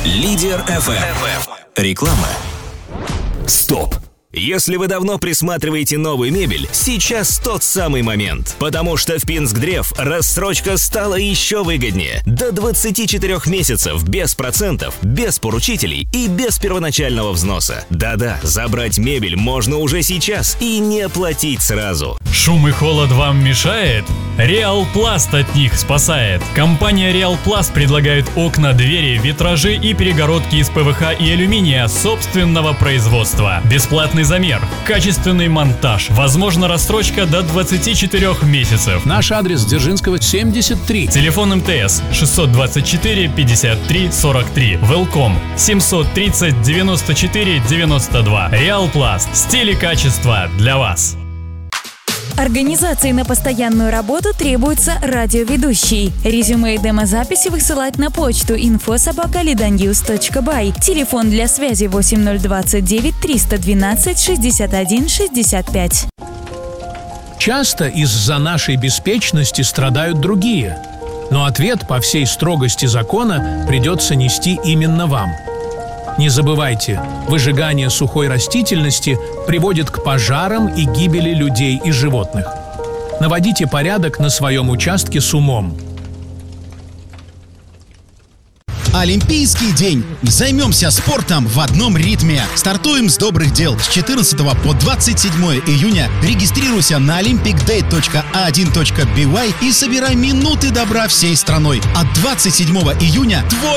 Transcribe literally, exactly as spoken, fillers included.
Лидер эф эм. Реклама. Стоп! Если вы давно присматриваете новую мебель, сейчас тот самый момент. Потому что в Пинскдрев рассрочка стала еще выгоднее. До двадцати четырёх месяцев без процентов, без поручителей и без первоначального взноса. Да-да, забрать мебель можно уже сейчас и не платить сразу. Шум и холод вам мешает? Реал Пласт от них спасает. Компания Реал Пласт предлагает окна, двери, витражи и перегородки из пэ вэ ха и алюминия собственного производства. Бесплатный замер, качественный монтаж, возможно рассрочка до двадцати четырёх месяцев. Наш адрес Дзержинского, семьдесят три. Телефон эм тэ эс шестьсот двадцать четыре пятьдесят три сорок три. Велком семьсот тридцать девяносто четыре девяносто два. Реал Пласт. Стиль и качество для вас. Организации на постоянную работу требуется радиоведущий. Резюме и демозаписи высылать на почту инфо собака лиданьюз точка бай. Телефон для связи восемь ноль двадцать девять триста двенадцать шестьдесят один шестьдесят пять. Часто из-за нашей беспечности страдают другие. Но ответ по всей строгости закона придется нести именно вам. Не забывайте, выжигание сухой растительности приводит к пожарам и гибели людей и животных. Наводите порядок на своем участке с умом. Олимпийский день. Займемся спортом в одном ритме. Стартуем с добрых дел. С четырнадцатого по двадцать седьмое июня регистрируйся на олимпик дэй точка а один точка би вай и собирай минуты добра всей страной. А двадцать седьмого июня твой